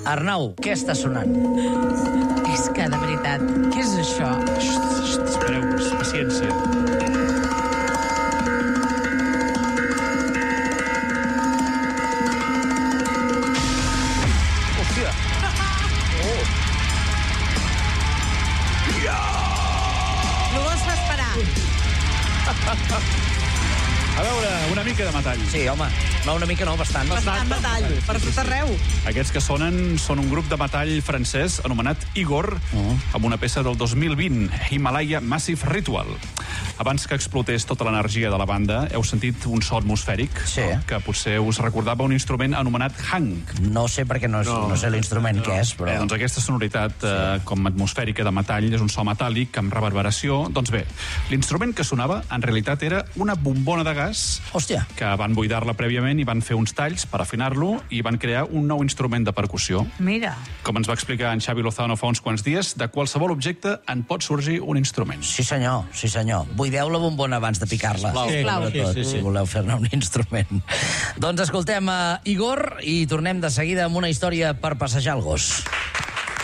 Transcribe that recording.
Arnau, què està sonant? És que, de veritat, què és això? Espereu-vos, paciència. Hòstia! No vols fer esperar. A veure, una mica de metall. Sí, home, no una mica no, bastant. Bastant metall, per tot arreu. Aquests que sonen són un grup de metall francès anomenat Igor, amb una peça del 2020, Himalaya Massive Ritual. Abans que explotés tota l'energia de la banda, heu sentit un so atmosfèric, Sí. que potser us recordava un instrument anomenat hang. No sé perquè no sé l'instrument que és, però... Doncs aquesta sonoritat com atmosfèrica de metall és un so metàl·lic amb reverberació. Doncs bé, l'instrument que sonava en realitat era una bombona de gas Hòstia. que van buidar-la prèviament i van fer uns talls per afinar-lo i van crear un nou instrument de percussió. Mira. Com ens va explicar en Xavi Lozano fa uns quants dies, de qualsevol objecte en pot sorgir un instrument. Sí, senyor, sí, senyor. Buideu la bombona abans de picar-la. Sisplau. Sobretot, si voleu fer-ne un instrument. Doncs escoltem a Igor i tornem de seguida amb una història per passejar el gos.